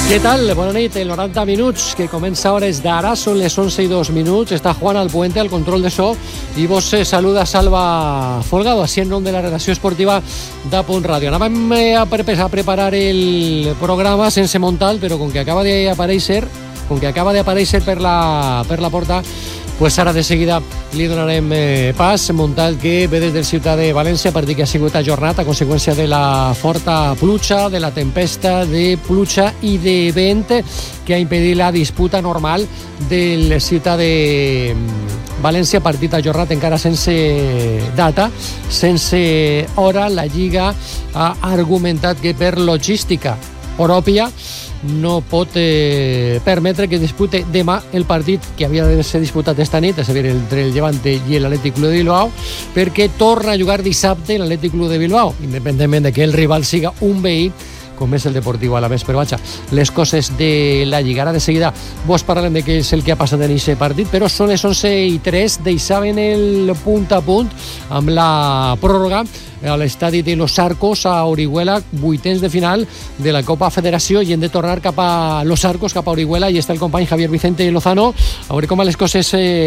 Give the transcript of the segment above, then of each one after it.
Què tal? Bona nit. El 90 minuts que comença a hores d'ara són les 11:02. Està Juan Alpuente al control de so i vos saluda Salva Folgado, així en nom de la redacció esportiva de Punt Ràdio. Anàvem a preparar el programa sense Montal, però com que acaba d'aparèixer per la porta, pues ara de seguida li donarem pas. Montal que ve des del Ciutat de València, partit que ha sigut ajornat a conseqüència de la forta pluja, de la tempesta de pluja i de vent que ha impedit la disputa normal del Ciutat de València, partit ajornat encara sense data, sense hora. La Lliga ha argumentat que per logística pròpia no pot permetre que dispute demà el partit que havia de ser disputat esta nit, és a dir, entre el Levante i l'Atlètic Club de Bilbao, perquè torna a jugar dissabte l'Atlètic Club de Bilbao, independentment de que el rival siga un veí com és el Deportiu Alavés. Però vaja, les coses de la Lliga. Ara de seguida vos parlarem de què és el que ha passat en aquest partit, però són les 11:03, deixaven el punt a punt amb la pròrroga a l'estadi de Los Arcos a Orihuela, vuitens de final de la Copa Federació, i hem de tornar cap a Los Arcos, cap a Orihuela, i està el company Javier Vicente Lozano a veure com van les coses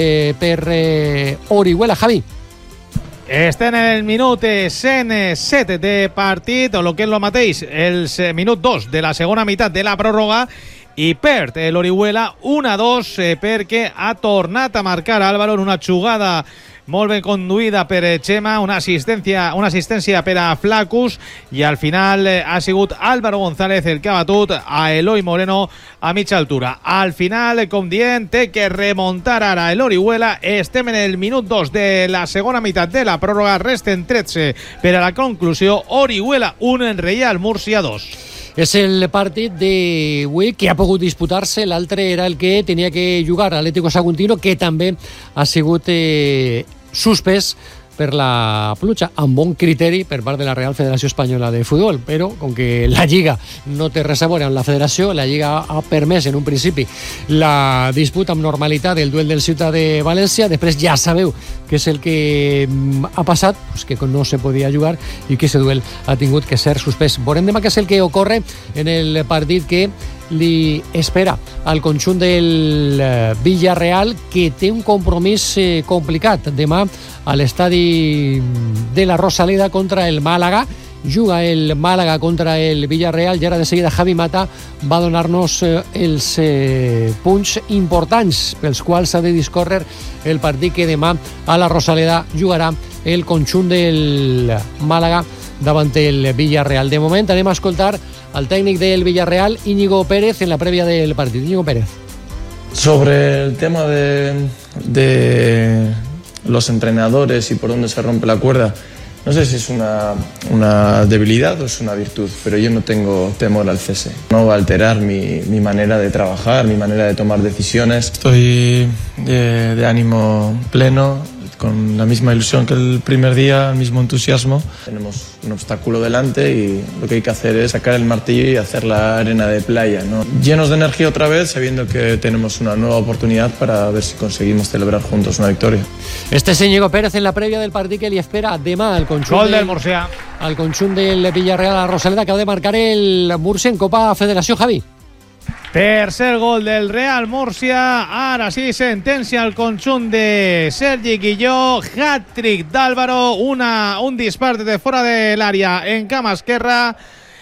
per Orihuela. Javi. Està en el minut 107 de partit, o el que és el mateix, el minut 2 de la segona meitat de la pròrroga, i perd l'Orihuela 1-2 perquè ha tornat a marcar Álvaro en una jugada molt ben conduïda per Chema, una assistència per a Flacus, i al final ha sigut Álvaro González el que ha batut a Eloi Moreno a mitja altura. Al final, com dient, té que remuntar ara l'Orihuela. Estem en el minut 2 de la segona meitat de la pròrroga, resten 13 per a la conclusió. Orihuela 1, Reial Múrcia 2. És el partit d'avui que ha pogut disputar-se. L'altre era el que tenia que jugar Atlético Saguntino, que també ha sigut suspès per la pluja, amb bon criteri per part de la Real Federació Espanyola de Futbol, però com que la Lliga no té res a veure amb la Federació, la Lliga ha permès en un principi la disputa amb normalitat del duel del Ciutat de València. Després ja sabeu què és el que ha passat, pues que no se podia jugar i que aquest duel ha tingut que ser suspès. Veurem demà què és el que ocorre en el partit que li espera al conjunt del Villarreal, que té un compromís complicat demà a l'estadi de la Rosaleda contra el Màlaga. Juga el Màlaga contra el Villarreal, i ara de seguida Javi Mata va donar-nos els punts importants pels quals s'ha de discórrer el partit que demà a la Rosaleda jugarà el conjunt del Màlaga davant el Villarreal. De moment anem a escoltar al tècnic del Villarreal, Íñigo Pérez, en la prèvia del partit. Íñigo Pérez. Sobre el tema de los entrenadores y por dónde se rompe la cuerda, no sé si es una debilidad o es una virtud, pero yo no tengo temor al cese. No va a alterar mi manera de trabajar, mi manera de tomar decisiones. Estoy de ánimo pleno, con la misma ilusión que el primer día, el mismo entusiasmo. Tenemos un obstáculo delante y lo que hay que hacer es sacar el martillo y hacer la arena de playa, ¿no? Llenos de energía otra vez, sabiendo que tenemos una nueva oportunidad para ver si conseguimos celebrar juntos una victoria. Este es Íñigo Pérez en la prèvia del partit que li espera demà al conjunt del Múrcia. Al conjunt del Villarreal a la Rosaleda. Acaba de marcar el Múrcia en Copa Federació, Javi. Tercer gol del Real Múrcia. Ara sí, sentència al conjunt de Sergi Guilló. Hat-trick d'Álvaro. Un dispar de fora de l'àrea en cama esquerra.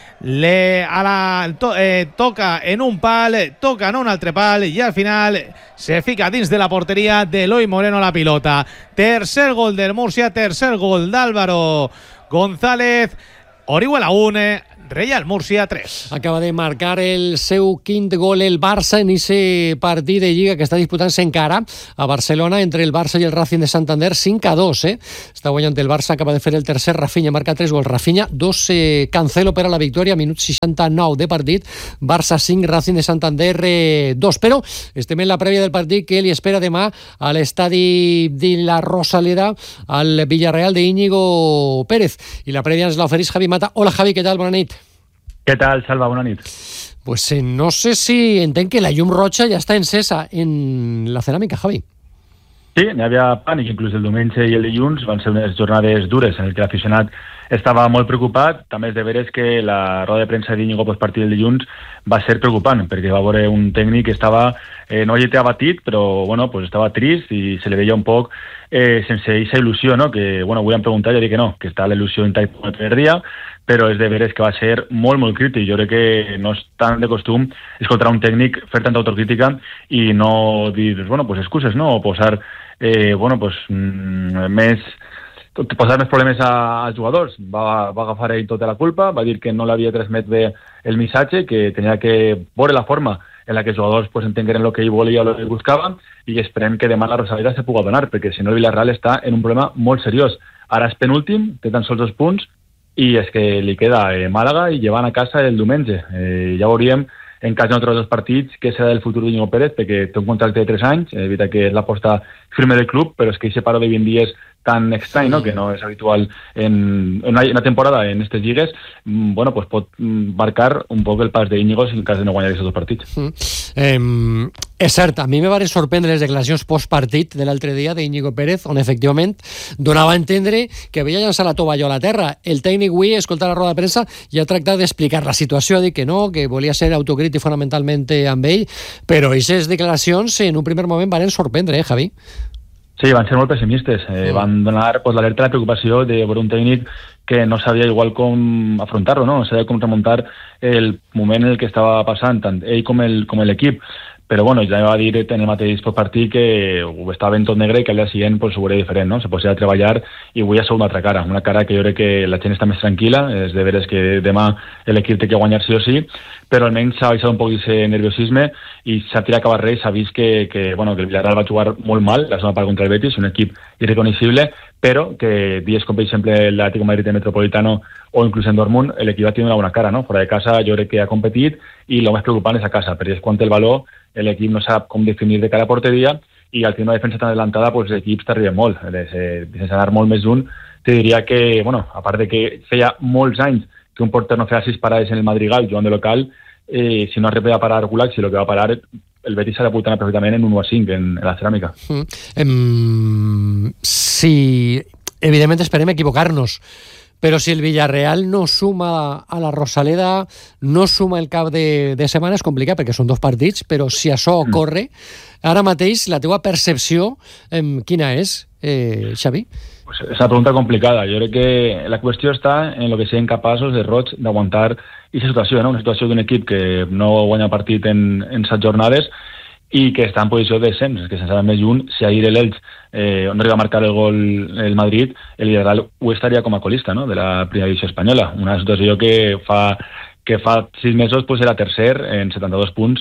Toca en un pal, toca en un altre pal, i al final se fica dins de la porteria d'Eloi Moreno la pilota. Tercer gol del Múrcia, tercer gol d'Álvaro González. Orihuela 1, Real Múrcia 3. Acaba de marcar el seu quint gol el Barça en aquest partit de Lliga que està disputant-se encara a Barcelona entre el Barça i el Racing de Santander. 5-2, Està guanyant el Barça, acaba de fer el tercer. Rafinha marca 3 gols. Rafinha 2, Cancelo per a la victòria, minut 69 de partit. Barça 5, Racing de Santander 2. Però estem en la prèvia del partit que li espera demà a l'estadi de la Rosaleda al Villarreal de Íñigo Pérez. I la prèvia ens l'ofereix Javi Mata. Hola, Javi, què tal? Bona nit. Què tal, Salva? Bona nit. Pues no sé si entenc que la llum roja ja està encesa en la ceràmica, Javi. Sí, n'hi havia pànic, inclús el diumenge i el dilluns van ser unes jornades dures en què l'aficionat estava molt preocupat. També és de veres que la roda de premsa d'Íñigo postpartit del dilluns va ser preocupant, perquè va veure un tècnic que estava, no lleté abatit, però bueno, pues estava trist i se li veia un poc sense aquesta il·lusió, no? Que, bueno, avui em preguntat, jo dic que no, que està la il·lusió intacta el primer dia, però és de veres que va ser molt, molt crític. Jo crec que no és tan de costum escoltar un tècnic fer tanta autocrítica i no dir, bueno, pues excuses, no? O posar posar més problemes als jugadors. Va agafar ell tota la culpa, va dir que no l'havia transmet bé el missatge, que tenia que veure la forma en la que els jugadors pues, entengueren el que ell volia o el que buscava, i esperem que demà la Rosaleda se pugui donar, perquè si no el Villarreal està en un problema molt seriós. Ara és penúltim, té tan sols 2 punts, i és que li queda Màlaga i llevant a casa el diumenge. Ja veuríem en cas d'altres 2 partits què serà del futur d'Íñigo Pérez, perquè té un contracte de 3 anys, evita que és l'aposta firme del club, però és que aquest paro de 20 dies tan estrany, no? Que no és habitual en una temporada en aquestes lligues, bueno, pues pot marcar un poc el pas d'Íñigo en cas de no guanyar aquests 2 partits. És cert, a mi me van sorprendre les declaracions postpartit de l'altre dia d'Íñigo Pérez, on efectivament donava a entendre que havia llançat la tovallola a terra. El tècnic avui, escoltar la roda de premsa, i ha tractat d'explicar la situació, ha dit que no, que volia ser autocrític fonamentalment amb ell, però aquestes declaracions en un primer moment van sorprendre, Javi? Sí, van ser molt pessimistes. Van donar pues, l'alerta a la preocupació de veure un tècnic que no sabia igual com afrontar-lo, no sabia com remuntar el moment en el que estava passant, tant ell com l'equip. Però bueno, ja va dir en el mateix partit que ho estava ben tot negre i que al dia següent pues, ho veuria diferent, no? Se posia a treballar i avui ha sigut una cara que jo crec que la gent està més tranquil·la, és de veres que demà l'equip té que guanyar sí o sí, però almenys s'ha baixat un poc d'aquest nerviosisme i s'ha tirat cap a res, s'ha vist que el Villarreal va jugar molt mal la segona part contra el Betis, un equip irreconeixible, però que dies com per exemple l'Atlético Madrid de Metropolitano o inclús en Dortmund, l'equip ha tingut una bona cara, no? Fora de casa jo crec que ha competit i el més preocupant és a casa, perquè és quan té el valor l'equip no sap com definir de cara a porteria i al tenir una defensa tan adelantada pues, l'equip t'arriba molt. Sense anar molt més d'un, te diria que, bueno, a part de que feia molts anys que un porter no feia 6 parades en el Madrigal jugant de local, si no arriba a parar Gulak, si el que va parar el Betis s'ha de putar perfectament en 1-5 en la ceràmica. Sí, evidentment esperem equivocar-nos, però si el Villarreal no suma a la Rosaleda, no suma el cap de setmana, és complicat perquè són 2 partits, però si això ocorre, ara mateix la teua percepció quina és, Xavi? Pues és una pregunta complicada. Jo crec que la qüestió està en el que siguin capaços de Roig d'aguantar aquesta situació, no? Una situació d'un equip que no guanya partit en 7 jornades i que està en posició de descens, que sense anar més lluny, si ahir l'Elx on arriba a marcar el gol el Madrid, el Villarreal ho estaria com a colista, no? De la primera divisió espanyola, una situació que fa 6 mesos pues, era tercer en 72 punts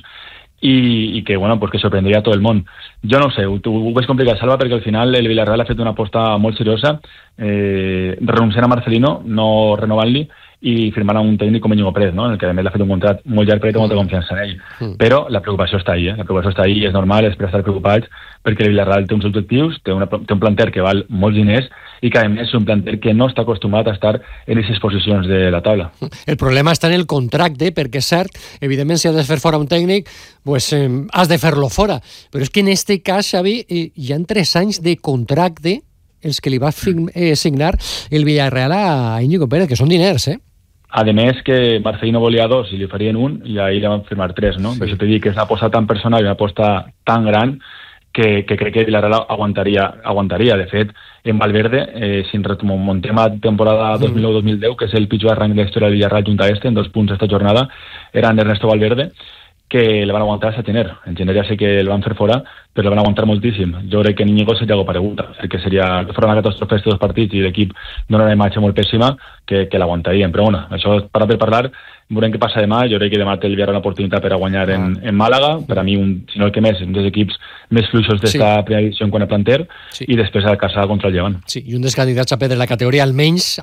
i que, bueno, pues que sorprendria a tot el món. Jo no ho sé, ho veig complicat, Salva, perquè al final el Villarreal ha fet una aposta molt seriosa, renunciant a Marcelino, no renovant-li, i firmant un tècnic com Íñigo Pérez, no? En el que a més l'ha fet un contracte molt llarg perquè té molta confiança en ell. Però la preocupació està ahí, la preocupació està ahí i és normal, és per estar preocupats perquè el Villarreal té uns objectius, té un planter que val molts diners i que a més és un planter que no està acostumat a estar en aquestes posicions de la taula. El problema està en el contracte, perquè és cert, evidentment si has de fer fora un tècnic, pues, has de fer-lo fora, però és que en este cas, Xavi, hi ha 3 anys de contracte els que li va signar el Villarreal a Íñigo Pérez, que són diners, A més que Marcelino volia 2 i li farien 1 i ahir li van firmar 3, no? Per això t'he dit que és una aposta tan personal i una aposta tan gran que crec que Villarreal aguantaria. De fet, en Valverde, si remuntem a temporada 2009-2010, que és el pitjor arranc de la història del Villarreal junt a en 2 punts esta jornada, era Ernesto Valverde, que le van aguantar hasta Gener. En Gener ja sé que el van fer fora, però el van aguantar moltíssim. Jo crec que Íñigo seria algo paregut, que seria fora una catàstrofe aquests 2 partits i l'equip dona una imatge molt pèssima que l'aguantarien. Però bueno, això és per parlar, veurem què passa demà. Jo crec que demà té el Villarreal una oportunitat per a guanyar en Màlaga, per a mi, si no el que més, un dels equips més fluixos d'esta primera divisió en quant a planter, i després a casa contra el Llevant. Sí, i un dels candidats a perdre la categoria, almenys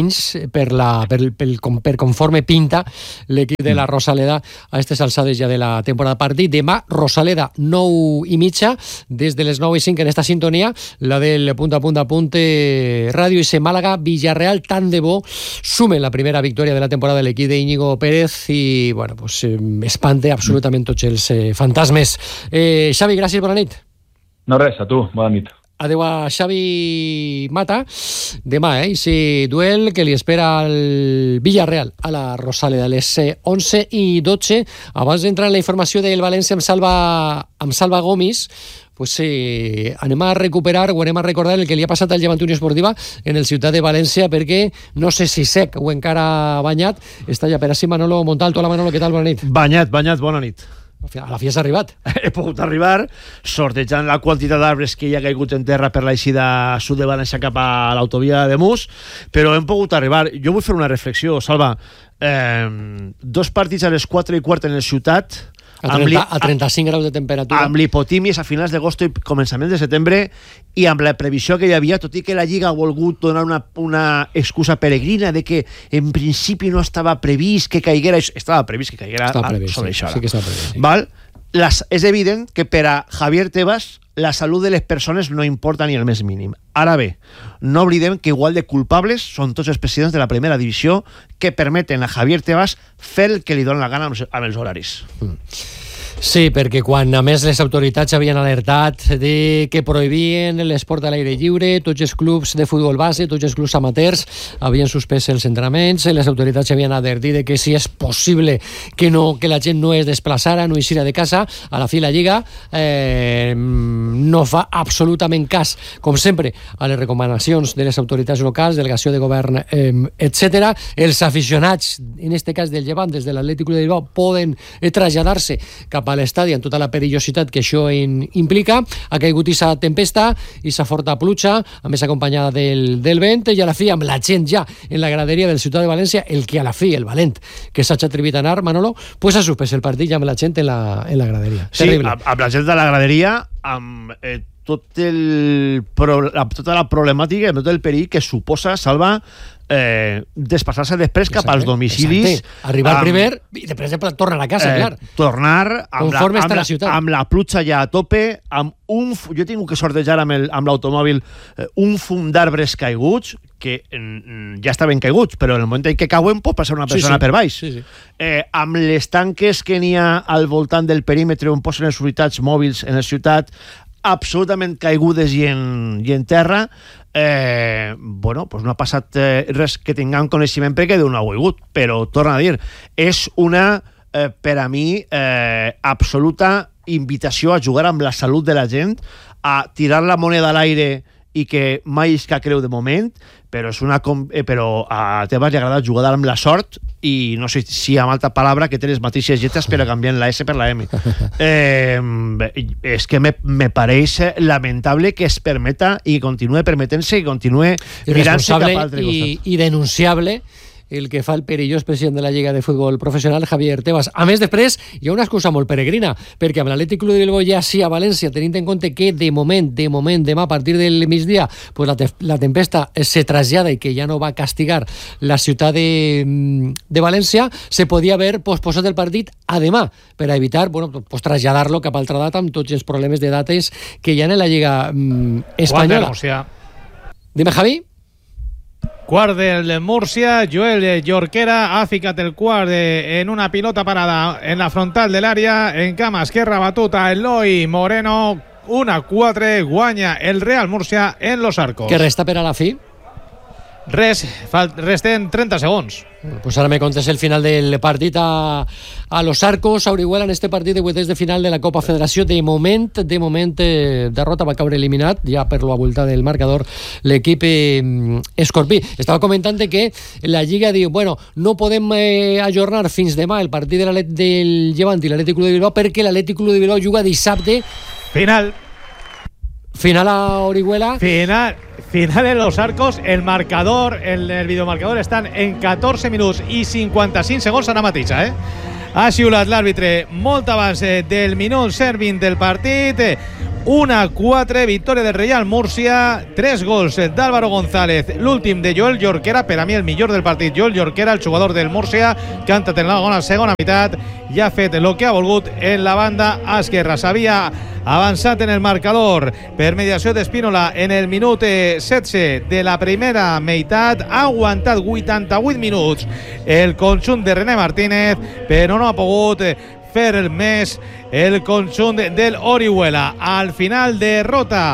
per conforme pinta l'equip de la Rosaleda a aquestes alçades ja de la temporada. Partit demà, Rosaleda 9:30, des de les 9:05 en esta sintonia, la del Punta a Punta Apunte Ràdio i Màlaga, Villarreal, tant de bo sumen la primera victòria de la temporada de l'equip d'Íñigo Pérez i, bueno, pues, espante absolutament tots els fantasmes. Xavi, gràcies, bona nit. No res, a tu, bona nit. adeu a Xavi Mata. Demà, i si duel que li espera el Villarreal a la Rosaleda a les 11:12. Abans d'entrar en la informació del València amb Salva Gomis, pues anem a recuperar o anem a recordar el que li ha passat al Llevant Unió Esportiva en el Ciutat de València, perquè no sé si sec o encara banyat. Està ja per ací Manolo Montalto. Hola Manolo, què tal? Bona nit. Banyat, bona nit. A la fi has arribat. He pogut arribar sortejant la quantitat d'arbres que hi ha caigut en terra per l'eixida sud de València cap a l'autovia de Mus, però hem pogut arribar. Jo vull fer una reflexió, Salva. 2 partits a les 4:15 en el Ciutat, a 35 graus de temperatura, amb l'hipotímies a finals d'agost i començaments de setembre, i amb la previsió que hi havia, tot i que la Lliga ha volgut donar una excusa peregrina de que en principi no estava previst que caiguera, estava previst que caiguera sobre això. Sí que estava previst, sí. Val? És evident que per a Javier Tebas la salut de les persones no importa ni el més mínim. Ara bé, no oblidem que igual de culpables són tots els presidents de la primera divisió que permeten a Javier Tebas fer el que li dona la gana amb els horaris. Sí, perquè quan a més les autoritats havien alertat de que prohibien l'esport a l'aire lliure, tots els clubs de futbol base, tots els clubs amateurs havien suspès els entrenaments, les autoritats havien advertit de que si és possible que la gent no es desplaçara, no eixira de casa. A la fi la Lliga no fa absolutament cas, com sempre, a les recomanacions de les autoritats locals, delegació de govern, etc. Els aficionats, en este cas del Llevant, des de l'Atlètic Club de Bilbao, poden traslladar-se cap a l'estadi amb tota la perillositat que això implica. Ha caigut aquesta tempesta, aquesta forta pluja, a més acompanyada del vent, i a la fi amb la gent ja en la graderia del Ciutat de València, el que a la fi, el valent que s'ha atrevit a anar, Manolo, pues ha suspès el partit ja amb la gent en la graderia. Sí, terrible. amb la gent de la graderia, amb tota la problemàtica, amb tot el perill que suposa, Salva, desplaçar-se després cap als domicilis. Exacte. Arribar primer i després tornar a casa, clar. Tornar amb la pluja ja a tope, jo he tingut que sortejar amb l'automòbil un fum d'arbres caiguts, que ja estaven caiguts, però en el moment en què cauen pot passar una persona per baix. Amb les tanques que n'hi ha al voltant del perímetre on posen les unitats mòbils en la ciutat, absolutament caigudes i en terra, pues no ha passat res que tinguem coneixement perquè d'un ha volgut, però torna a dir, és una, per a mi, absoluta invitació a jugar amb la salut de la gent, a tirar la moneda a l'aire i que mai és que creu de moment, però a Tebas li agrada jugar amb la sort, i no sé si amb altra paraula que té les mateixes lletres però canviant la S per la M. És que me pareix lamentable que es permeta i continue permetent-se i continue mirant-se cap a altre costat. I denunciable el que fa el perillós president de la Lliga de Futbol Professional, Javier Tebas. A més, després, hi ha una excusa molt peregrina, perquè amb l'Atlètic Club de Bilbao ja sí a València, tenint en compte que de moment, demà, a partir del migdia, pues la tempesta se trasllada i que ja no va castigar la ciutat de València, se podia haver posposat el partit a demà, per a evitar traslladar-lo cap a altra data amb tots els problemes de dates que hi ha en la Lliga espanyola. Dime, Javi. Quart del Múrcia, Joel Jorquera ha ficat el quart en una pilota parada en la frontal de l'àrea, en cama esquerra batuta Eloi Moreno, 1-4, guanya el Real Múrcia en Los Arcos. Què resta per a la fi? Resten 30 segons. Pues ara me contes el final del partit a Los Arcos, a Orihuela, en este partit de vuitens de final de la Copa Federació. De moment, derrota, va caure eliminat ja per la volta del marcador l'equip escorpí. Estava comentant que la Lliga diu, no podem ajornar fins demà el partit del Llevant i l'Atlètic Club de Bilbao perquè l'Atlètic Club de Bilbao juga dissabte. Final a Orihuela. Final en Los Arcos. El marcador, el videomarcador estan en 14 minuts i 55 segons ara mateix, Ha xiulat l'àrbitre molt abans del minut 120 del partit. 1-4, victòria del Real Múrcia, 3 gols d'Álvaro González, l'últim de Joel Jorquera, per a mi el millor del partit. Joel Jorquera, el jugador del Múrcia, que ha entrat en la segona meitat i ha fet el que ha volgut en la banda esquerra. S'havia avançat en el marcador per mediació d'Espínola en el minut 16 de la primera meitat. Ha aguantat 88 minuts el conjunt de René Martínez, però no ha pogut fer més el conjunt del Orihuela. Al final, derrota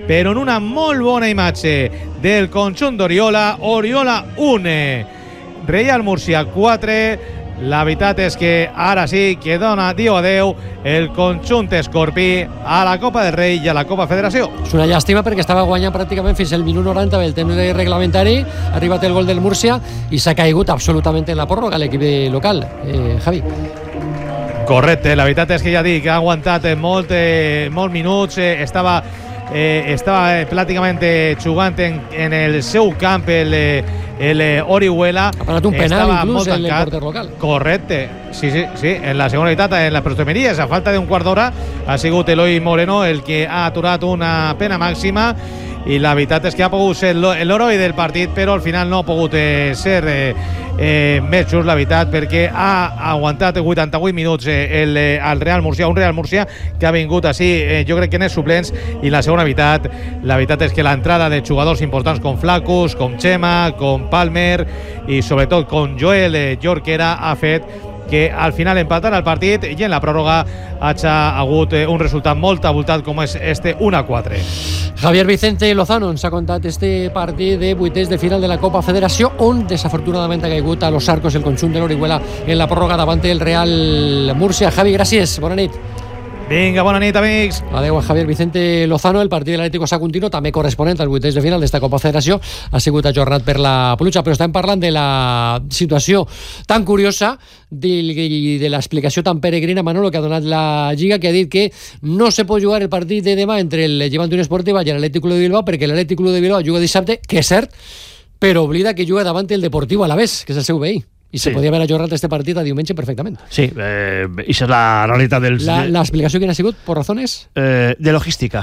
però en una molt bona imatge del conjunt d'Oriola. Oriola 1, Real Murcia 4. La veritat és que ara sí que diu adeu el conjunt escorpí a la Copa del Rei i a la Copa Federació. És una llàstima perquè estava guanyant pràcticament fins al minut 90 del temps reglamentari, ha arribat el gol del Múrcia i s'ha caigut absolutament en la pròrroga l'equip local. Javi. Correcte, la veritat és que ja dic que ha aguantat molts minuts, estava pràcticament jugant en el seu camp el Orihuela. Ha parat un penal inclús el porter local. Correcte, sí, en la segona meitat, en les postomeries, a falta d'un quart d'hora ha sigut Eloi Moreno el que ha aturat una pena màxima i la veritat és que ha pogut ser l'heroi del partit, però al final no ha pogut ser més just, la veritat, perquè ha aguantat 88 minuts al Real Murcia, un Real Murcia que ha vingut així, jo crec que en els suplents, i la segona meitat, la veritat és que l'entrada de jugadors importants com Flacus, com Chema, com Palmer i sobretot com Joel Jorquera ha fet que al final empatar el partit i en la pròrroga ha hagut un resultat molt abultat com és este 1-4. Javier Vicente Lozano ens ha contat este partit de vuitens de final de la Copa Federació on desafortunadament ha caigut a los arcos el conjunt de l'Orihuela en la pròrroga davant el Real Murcia. Javi, gràcies, bona nit. Vinga, bona nit, amics. Adeu a Javier Vicente Lozano. El partit de l'Atlético Saguntino, també corresponent als vuitens de final d'esta Copa Federació, ha sigut ajornat per la pluja, però estem parlant de la situació tan curiosa de l'explicació tan peregrina, Manolo, que ha donat la Lliga, que ha dit que no se pot jugar el partit de demà entre el Llevant Unió Esportiva i l'Atlètic Club de Bilbao perquè l'Atlètic Club de Bilbao juga dissabte, que és cert, però oblida que juga davant el Deportivo Alavés, que és el seu veí. I se podia haver ajornat este partit a diumenge perfectament. Sí, i és la realitat dels... L'explicació quina ha sigut? ¿Por razones? De logística.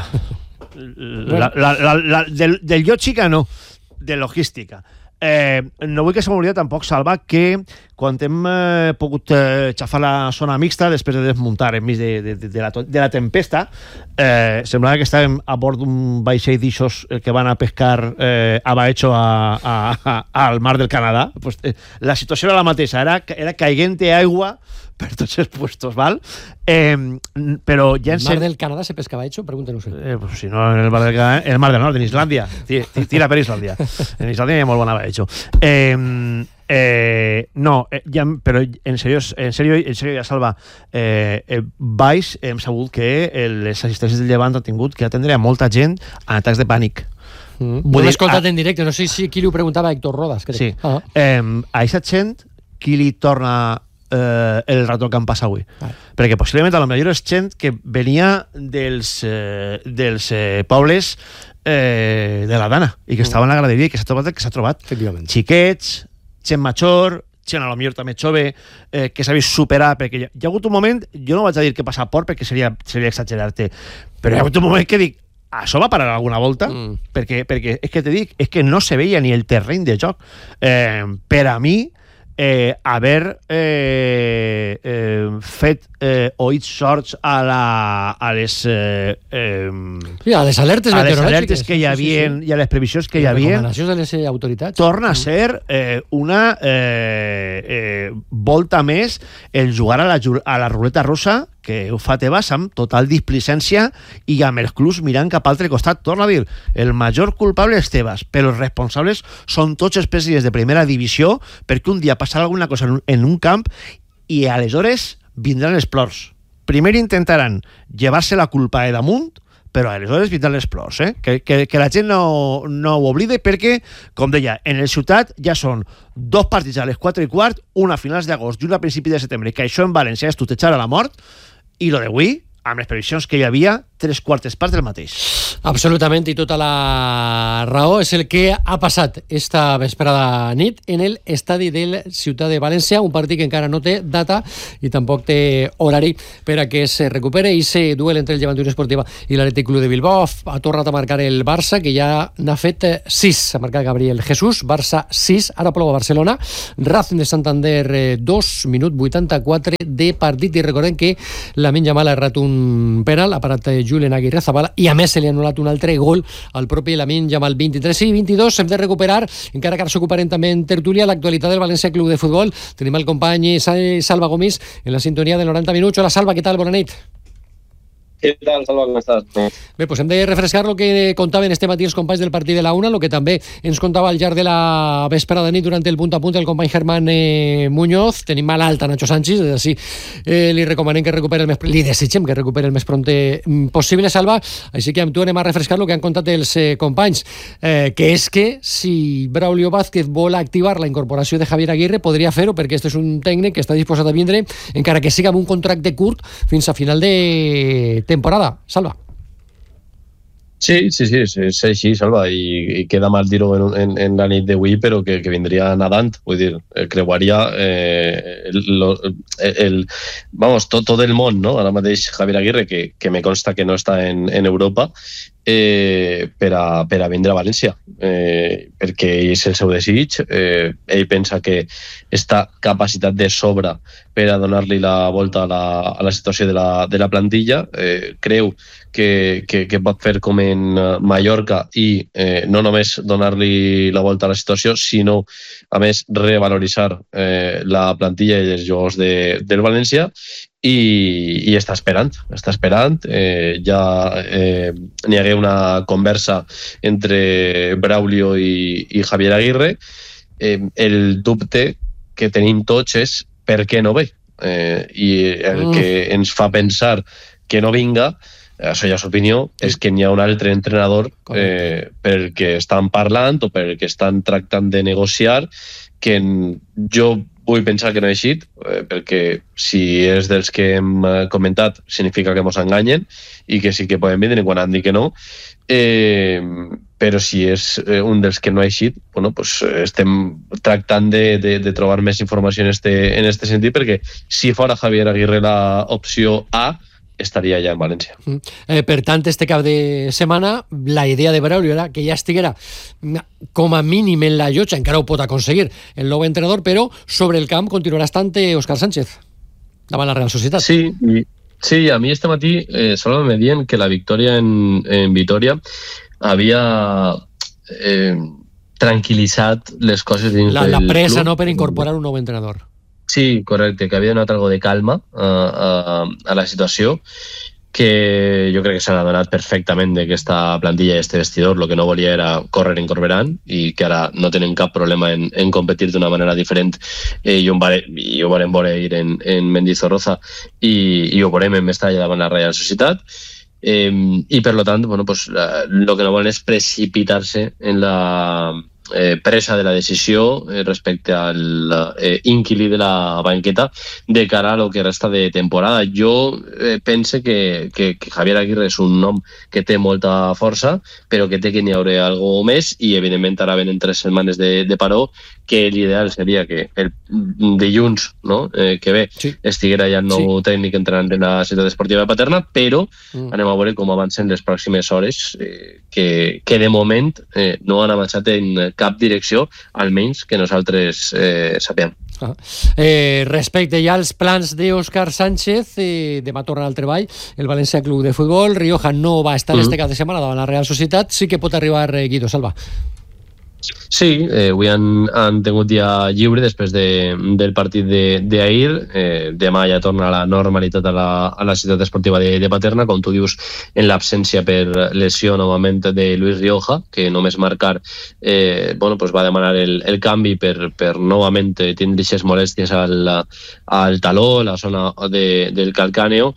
Del Yochica no, de logística. No vull que se m'oblida tampoc, Salva, que quan hem pogut xafar la zona mixta després de desmuntar enmig de la tempesta, semblava que estàvem a bord d'un vaixell d'ixos que van a pescar a Baecho al mar del Canadà. Pues, la situació era la mateixa, era caiguent aigua per tots els puestos, val? Però ja el mar del Canadà se pescava hecho? Pregúntenos. Pues si no, en el mar del Canadà, en el mar del Nord, en Islàndia. Tira per Islàndia. En Islàndia hi ha molt bona hecho. No, però en serio ja, Salva, baix hem sabut que les assistències del Llevant han tingut que atendre a molta gent en atacs de pànic. Ho he escoltat en directe, no sé si qui li ho preguntava a Héctor Rodas. Crec. Sí. A aquesta gent qui li torna el rato que han passat avui? Perquè possiblement a lo millor és gent que venia dels pobles de la Dana i que estava en la graderia i que s'ha trobat xiquets, gent major, gent a lo millor també jove, que s'ha vist superar, perquè hi ha hagut un moment, jo no vaig a dir que passa por perquè seria exagerar-te, però hi ha hagut un moment que dic, això va parar alguna volta, perquè és que te dic, és que no se veia ni el terreny de joc. Per a mi, haver fet oïts sorts a les alertes que hi havia i a les previsions que hi havia, recomanacions de les autoritats, torna a ser una volta més el jugar a la ruleta russa, que ho fa Tebas amb total displicència i amb els clubs mirant cap a altre costat. Torna a dir, el major culpable és Tebas, però els responsables són tots els presidents de primera divisió, perquè un dia passarà alguna cosa en un camp i aleshores vindran els plors. Primer intentaran llevar-se la culpa de damunt, però aleshores vindran els plors, que la gent no ho oblide, perquè, com deia, en el Ciutat ja són 2 partits a les 4:15, una a finals d'agost i una a principis de setembre, que això en València és tutejar a la mort, i lo d'avui, amb les previsions que hi havia, 3/4 parts del mateix. Absolutament, i tota la raó és el que ha passat esta vesprada nit en el estadi del Ciutat de València, un partit que encara no té data i tampoc té horari per a que es recupere, i se duel entre el Llevant Unió Esportiva i l'Atlètic Club de Bilbao. Ha tornat a marcar el Barça, que ja n'ha fet 6, ha marcat Gabriel Jesús, Barça 6, ara plou a Barcelona, Racing de Santander 2, minut 84 de partit, i recordem que Lamine Yamal ha errat un penal, ha parat Julen Aguirre-Zabala, i a més se li ha anul·lat un altre gol al propi Lamine Yamal. 23 i 22, hem de recuperar, encara que ara s'ocuparem també en tertúlia, l'actualitat del València Club de Futbol. Tenim el company Salva Gomis en la sintonia de 90 minuts. Hola, Salva, què tal? Bona nit. Què tal, Salva, com estàs? Bé, doncs hem de refrescar el que contaven este matí els companys del partit de la una, el que també ens contava al llarg de la vespre de nit durant el punt a punt el company Germán Muñoz. Tenim mal alta Nacho Sánchez, així li recomanem que recuperi li desitgem que recuperi el més prompte possible, Salva, així que amb tu anem a refrescar el que han contat els companys, que és que si Braulio Vázquez vol activar la incorporació de Javier Aguirre podria fer-ho, perquè este és un tècnic que està disposat a vindre, encara que siga amb un contracte curt fins a final de temporada. Salva. Sí, és així, Salva, i queda mal dir-ho en la nit d'avui, però que vindria nadant, vull dir, creuaria tot el món, no? Ara mateix Javier Aguirre, que me consta que no està en Europa, per a vindre a València, perquè és el seu desig. Ell pensa que està capacitat de sobre per a donar-li la volta a la situació de la plantilla. Creu que pot fer com en Mallorca i no només donar-li la volta a la situació, sinó a més revaloritzar la plantilla i els jugadors del València, i està esperant. Ja n'hi hagué una conversa entre Braulio i Javier Aguirre. El dubte que tenim tots és per què no ve, i el que ens fa pensar que no vinga, això ja és opinió, és que n'hi ha un altre entrenador pel que estan parlant o pel que estan tractant de negociar, que jo vull pensar que no ha eixit, perquè si és dels que hem comentat significa que ens enganyen i que sí que poden vindre quan han dit que no, però si és un dels que no ha eixit, bueno, pues estem tractant de trobar més informació en este sentit, perquè si fora Javier Aguirre l'opció A, estaria ja en València. Per tant, este cap de setmana la idea de Braulio era que ja estiguera com a mínim en la llotja, encara ho pot aconseguir el nou entrenador, però sobre el camp continuarà estant Óscar Sánchez davant la Real Societat. Sí, a mi este matí solo me dient que la victòria en Vitoria havia tranquil·litzat les coses dins del club. La pressa, no, per incorporar un nou entrenador. Sí, correcte, que havia donat algo de calma a la situació, que jo crec que s'ha donat perfectament d'aquesta plantilla i este vestidor. El que no volia era córrer en Corberán, i que ara no tenen cap problema en competir d'una manera diferent, i ho volem veure ir en Mendizorroza, i ho veurem en Mestalla davant la Real Societat. I per lo tant, bueno, pues, lo que no volen és precipitar-se en la presa de la decisió respecte al inquilí de la banqueta de cara a lo que resta de temporada. Jo pense que Javier Aguirre és un nom que té molta força, però que té que n'hi haurà algo més, i evidentment ara venen 3 setmanes de paró, que l'ideal seria que el dilluns, no, que ve estiguera ja el nou tècnic entrenant en la ciutat esportiva de Paterna, però anem a veure com avancen les pròximes hores, que de moment no han avançat en cap direcció, almenys que nosaltres sapiem. Respecte ja als plans d'Óscar Sánchez, demà torna al treball el València Club de Futbol. Rioja no va estar este cap de setmana davant la Real Societat. Sí que pot arribar Guido, Salva. Sí, avui han tingut dia lliure després del partit d'ahir. Demà ja torna a la normalitat a la ciutat esportiva de Paterna, com tu dius, en l'absència per lesió novament de Luis Rioja, que només marcar pues va demanar el canvi per novament tindre aquestes molèsties al taló, la zona del calcàneo,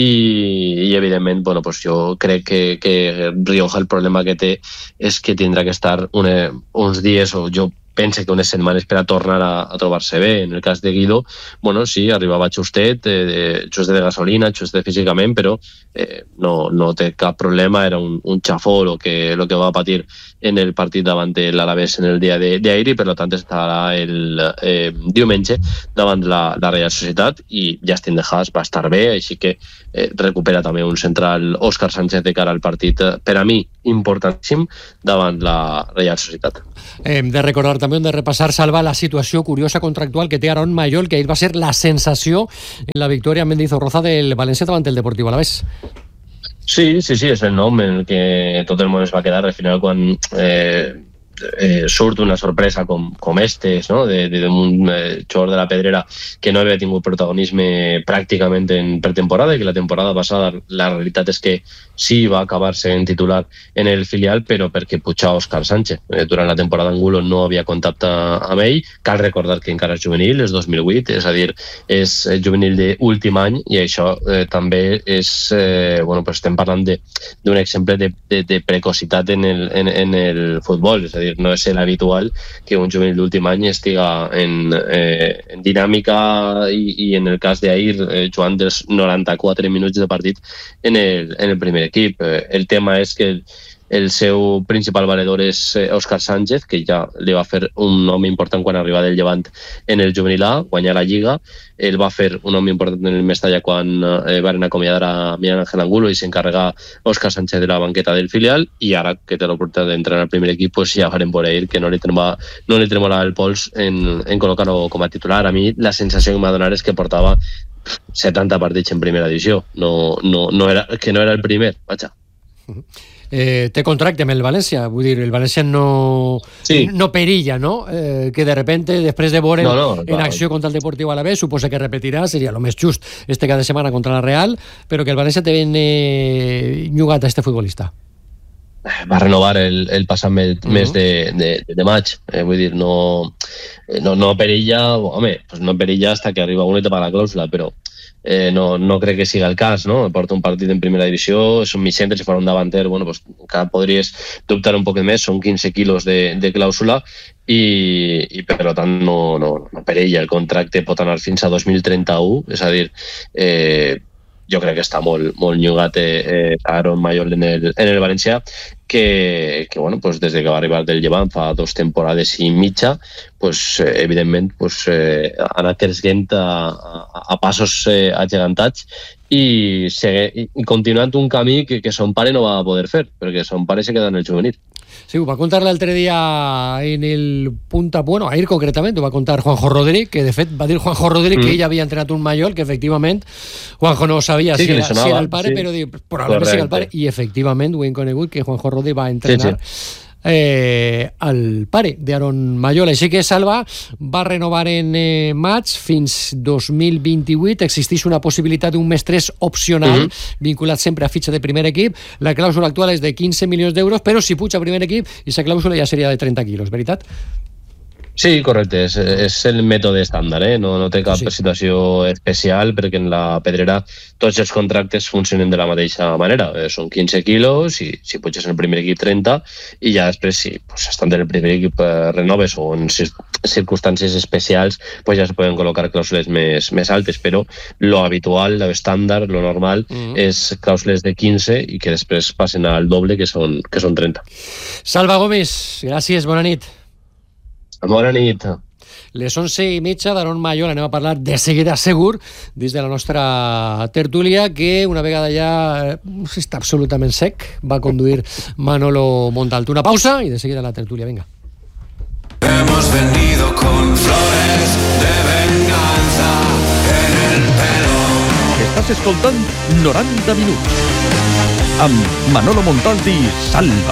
i evidentment pues jo crec que Rioja el problema que té és que tindrà que estar uns dies, o jo pense que unes setmanes, per a tornar a trobar-se bé. En el cas de Guido, bueno, sí, arribava justet de gasolina, justet físicament, però no té cap problema. Era un xafó el que va patir en el partit davant de l'Alavés en el dia d'ahir, i per tant estarà el diumenge davant la Real Societat, i Justin De Haas va estar bé, així que recupera també un central, Óscar Sánchez, de cara al partit, per a mi, importantíssim, davant la Real Societat. Hem de recordar també, hem de repassar, Salva, la situació curiosa contractual que té Aaron Mayol, que ahir va ser la sensació en la victòria en Mendizorroza del València davant el Deportivo Alavés. Sí, és el nom en el que tot el món es va quedar al final quan surt una sorpresa com estes, no? d'un jugador de la Pedrera que no havia tingut protagonisme pràcticament en pretemporada, i que la temporada passada la realitat és que sí va acabar sent titular en el filial, però perquè pujà Òscar Sánchez. Durant la temporada Angulo no havia contactat amb ell. Cal recordar que encara és juvenil, és 2008, és a dir, és juvenil d'últim any, i això també és... pues estem parlant d'un exemple de precocitat en el futbol, és a dir, no és l'habitual que un juvenil d'últim any estiga en dinàmica i en el cas d'ahir jugant dels 94 minuts de partit en el primer equip. El tema és que el seu principal valedor és Òscar Sánchez, que ja li va fer un nom important quan arriba del Llevant en el juvenil A, guanyar la Lliga. Ell va fer un nom important en el Mestalla quan van acomiadar a Miguel Ángel Angulo i s'encarrega Òscar Sánchez de la banqueta del filial, i ara que té l'oportunitat d'entrar al primer equip, pues ja farem por ell que no li tremolava el pols en col·locar-lo com a titular. A mi la sensació que m'ha donat és que portava 70 partits en primera divisió, que no era el primer, vaja. Té contracte amb el València, vull dir, el València no perilla, no? Que de repente, després de veure en acció contra el Deportiu Alavés, suposa que repetirà, seria el més just cada setmana contra la Real, però que el València té ben llogat a este futbolista. Va renovar el passat mes de maig, vull dir, no perilla, home, pues no perilla hasta que arriba una etapa a la clàusula, però no crec que siga el cas, no? Porta un partit en primera divisió, és un mitjcentre, si fos un davanter, pues encara podries dubtar un poc més, són 15 quilos de clàusula, i per tant no perilla. El contracte pot anar fins a 2031, és a dir, jo crec que està molt llogat Aaron Mayol en el València, que pues des de que va arribar del Llevant fa 2 temporades i mitja, pues evidentment ha anat creixent a passos agegantats i continuant un camí que son pare no va poder fer, perquè son pare se queda en el juvenil. Sí, ho va contar l'altre dia en el punta... Bueno, ahir concretament ho va contar Juanjo Rodríguez, que de fet va dir Juanjo Rodríguez que ell havia entrenat un Mayol, que efectivament Juanjo no sabia si era el pare, però probablement sigui el pare, i efectivament ho hem conegut, que Juanjo Rodríguez va entrenar al pare d'Aaron Mayol. Així que Salva va renovar en maig fins 2028. Existeix una possibilitat d'un mes 3 opcional, vinculat sempre a fitxa de primer equip. La clàusula actual és de 15 milions d'euros, però si puja a primer equip, aquesta clàusula ja seria de 30 quilos, veritat? Sí, correcte, és el mètode estàndard, no té cap situació especial, perquè en la Pedrera tots els contractes funcionen de la mateixa manera, són 15 quilos, i si puges en el primer equip 30, i ja després, si estan en el primer equip renoves o en circumstàncies especials, ja es poden col·locar clàusules més altes, però lo habitual, lo estàndard, lo normal, és clàusules de 15 i que després passen al doble, que són 30. Salva Gómez, gràcies, bona nit. Bona nit. Les 11:30 d'Aaron Mayol anem a parlar de seguida segur des de la nostra tertúlia, que una vegada ja està absolutament sec va conduir Manolo Montalto. Una pausa i de seguida la tertúlia, vinga. Hemos venido con flores de venganza en el pelo. Estàs escoltant 90 minuts amb Manolo Montalto i Salva